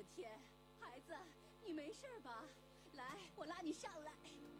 天，孩子，你没事吧？来，我拉你上来。